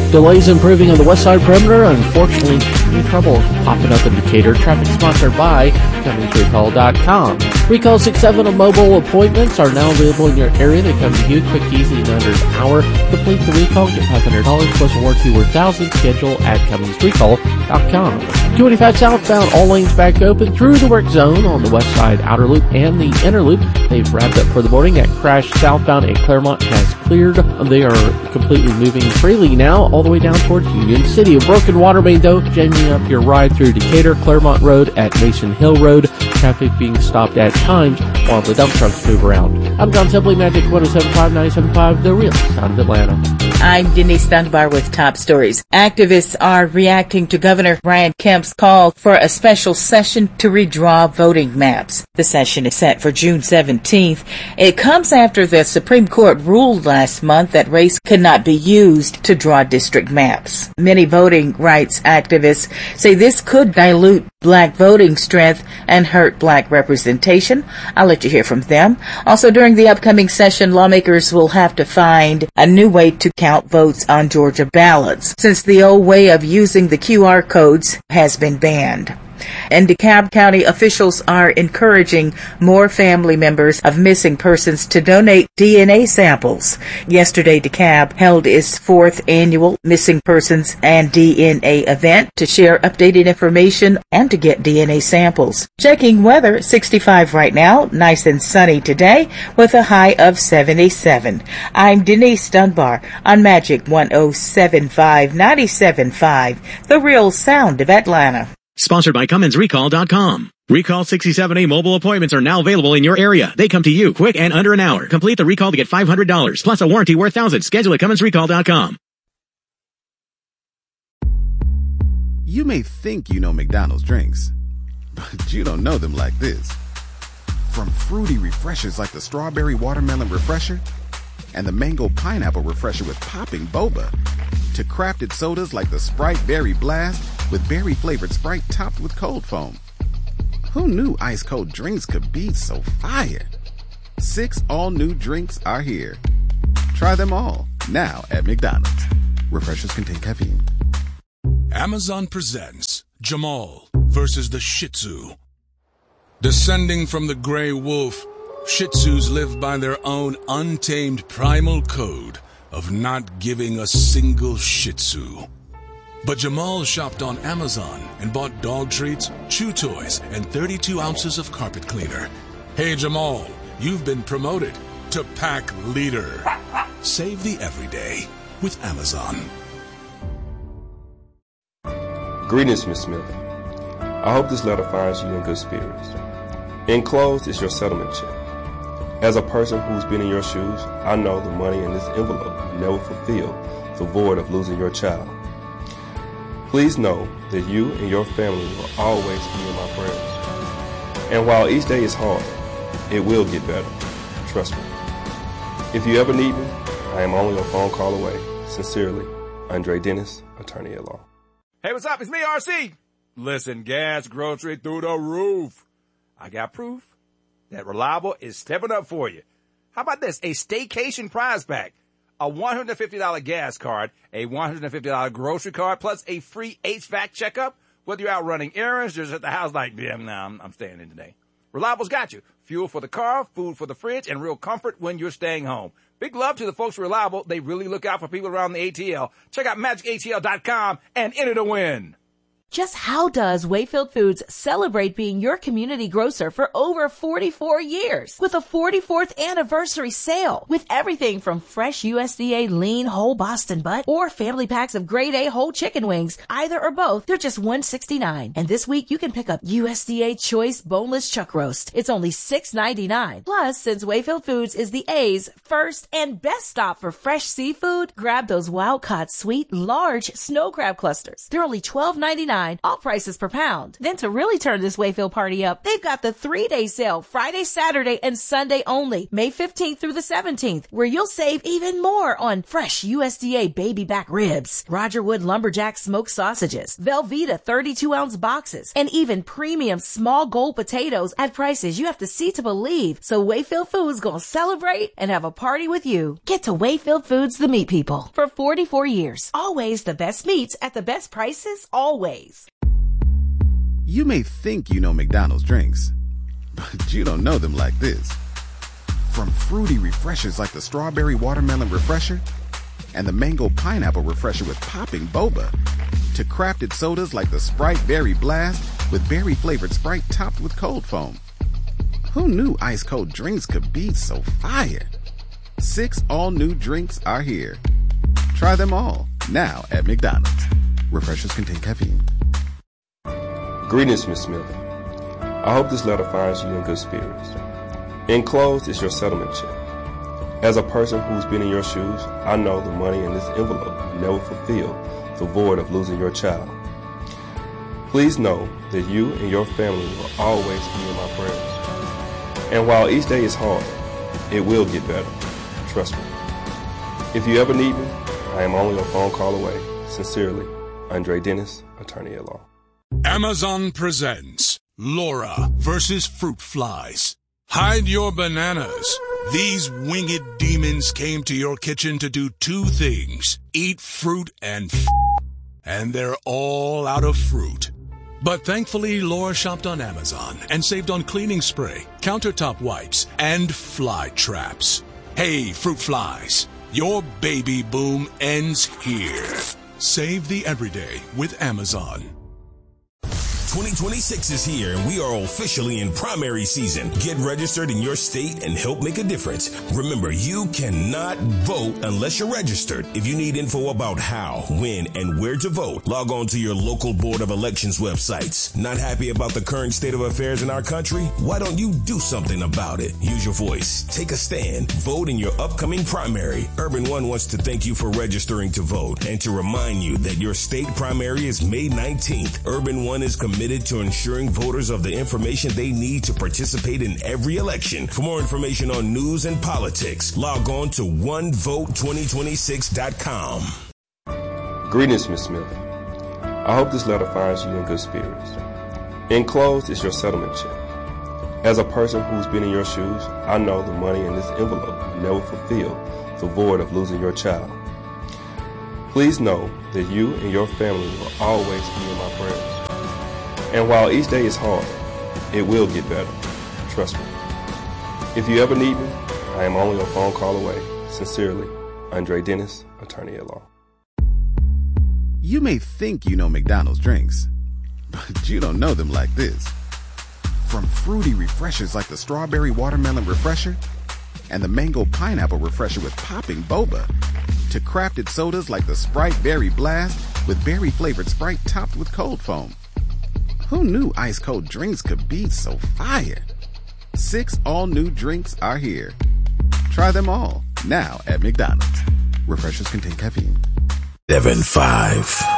Delays improving on the west side perimeter. Unfortunately, any trouble popping up in Decatur. Traffic sponsored by CummingsRecall.com. Recall 6-7 mobile appointments are now available in your area. They come to you quick, easy, in under an hour. Complete the recall, get $500 plus a warranty worth thousands. Schedule at CummingsRecall.com. 285 southbound, all lanes back open through the work zone on the west side outer loop and the inner loop. They've wrapped up for the morning. That crash southbound at Claremont has cleared. They are completely moving freely now all the way down towards Union City. A broken water main, though, jamming up your ride through Decatur, Claremont Road at Mason Hill Road. Traffic being stopped at times while the dump trucks move around. I'm John Simply, Magic 107.5, 975, The Real Sound of Atlanta. I'm Denise Dunbar with top stories. Activists are reacting to Governor Brian Kemp's call for a special session to redraw voting maps. The session is set for June 17th. It comes after the Supreme Court ruled last month that race could not be used to draw district maps. Many voting rights activists say this could dilute black voting strength and hurt black representation. I'll let you hear from them. Also, during the upcoming session, lawmakers will have to find a new way to count votes on Georgia ballots, since the old way of using the QR codes has been banned. And DeKalb County officials are encouraging more family members of missing persons to donate DNA samples. Yesterday, DeKalb held its 4th annual Missing Persons and DNA event to share updated information and to get DNA samples. Checking weather, 65 right now, nice and sunny today with a high of 77. I'm Denise Dunbar on Magic 107.5, 97.5, The Real Sound of Atlanta. Sponsored by CummingsRecall.com. Recall 67A mobile appointments are now available in your area. They come to you quick and under an hour. Complete the recall to get $500 plus a warranty worth thousands. Schedule at CummingsRecall.com. You may think you know McDonald's drinks, but you don't know them like this. From fruity refreshers like the Strawberry Watermelon Refresher and the Mango Pineapple Refresher with popping boba, to crafted sodas like the Sprite Berry Blast with berry-flavored Sprite topped with cold foam. Who knew ice-cold drinks could be so fire? 6 all-new drinks are here. Try them all, now at McDonald's. Refreshers contain caffeine. Amazon presents Jamal versus the Shih Tzu. Descending from the gray wolf, Shih Tzus live by their own untamed primal code of not giving a single Shih Tzu. But Jamal shopped on Amazon and bought dog treats, chew toys, and 32 ounces of carpet cleaner. Hey Jamal, you've been promoted to pack leader. Save the everyday with Amazon. Greetings, Miss Smith. I hope this letter finds you in good spirits. Enclosed is your settlement check. As a person who's been in your shoes, I know the money in this envelope will never fulfill the void of losing your child. Please know that you and your family will always be in my prayers. And while each day is hard, it will get better. Trust me. If you ever need me, I am only a phone call away. Sincerely, Andre Dennis, attorney at law. Hey, what's up? It's me, RC. Listen, gas, grocery through the roof. I got proof that Reliable is stepping up for you. How about this? A staycation prize pack. A $150 gas card, a $150 grocery card, plus a free HVAC checkup. Whether you're out running errands, just at the house like, damn, nah, I'm staying in today. Reliable's got you. Fuel for the car, food for the fridge, and real comfort when you're staying home. Big love to the folks at Reliable. They really look out for people around the ATL. Check out MagicATL.com and enter to win. Just how does Wayfield Foods celebrate being your community grocer for over 44 years with a 44th anniversary sale with everything from fresh USDA lean whole Boston butt or family packs of grade A whole chicken wings, either or both. They're just $169. And this week you can pick up USDA choice boneless chuck roast. It's only $6.99. Plus, since Wayfield Foods is the A's first and best stop for fresh seafood, grab those wild caught sweet large snow crab clusters. They're only $12.99. $4.99, all prices per pound. Then to really turn this Wayfield party up, they've got the 3-day sale, Friday, Saturday, and Sunday only, May 15th through the 17th, where you'll save even more on fresh USDA baby back ribs, Roger Wood Lumberjack smoked sausages, Velveeta 32-ounce boxes, and even premium small gold potatoes at prices you have to see to believe. So Wayfield Foods gonna celebrate and have a party with you. Get to Wayfield Foods, the meat people. For 44 years, always the best meats at the best prices, always. You may think you know McDonald's drinks, but you don't know them like this. From fruity refreshers like the Strawberry Watermelon Refresher and the Mango Pineapple Refresher with popping boba, to crafted sodas like the Sprite Berry Blast with berry-flavored Sprite topped with cold foam. Who knew ice-cold drinks could be so fire? 6 all-new drinks are here. Try them all, now at McDonald's. Refreshers contain caffeine. Greetings, Miss Smith. I hope this letter finds you in good spirits. Enclosed is your settlement check. As a person who's been in your shoes, I know the money in this envelope never fulfilled the void of losing your child. Please know that you and your family will always be in my prayers. And while each day is hard, it will get better. Trust me. If you ever need me, I am only a phone call away. Sincerely, Andre Dennis, attorney at law. Amazon presents Laura versus Fruit Flies. Hide your bananas. These winged demons came to your kitchen to do 2 things: eat fruit and they're all out of fruit. But thankfully, Laura shopped on Amazon and saved on cleaning spray, countertop wipes, and fly traps. Hey, fruit flies, your baby boom ends here. Save the everyday with Amazon. 2026 is here and we are officially in primary season. Get registered in your state and help make a difference. Remember, you cannot vote unless you're registered. If you need info about how, when, and where to vote, log on to your local Board of Elections websites. Not happy about the current state of affairs in our country? Why don't you do something about it? Use your voice. Take a stand. Vote in your upcoming primary. Urban One wants to thank you for registering to vote and to remind you that your state primary is May 19th. Urban One is committed to ensuring voters of the information they need to participate in every election. For more information on news and politics, log on to onevote2026.com. Greetings, Miss Smith. I hope this letter finds you in good spirits. Enclosed is your settlement check. As a person who's been in your shoes, I know the money in this envelope never fulfilled the void of losing your child. Please know that you and your family will always be in my prayers. And while each day is hard, it will get better. Trust me. If you ever need me, I am only a phone call away. Sincerely, Andre Dennis, attorney at law. You may think you know McDonald's drinks, but you don't know them like this. From fruity refreshers like the Strawberry Watermelon Refresher and the Mango Pineapple Refresher with popping boba, to crafted sodas like the Sprite Berry Blast with berry-flavored Sprite topped with cold foam. Who knew ice-cold drinks could be so fire? 6 all-new drinks are here. Try them all, now at McDonald's. Refreshers contain caffeine. 7-5.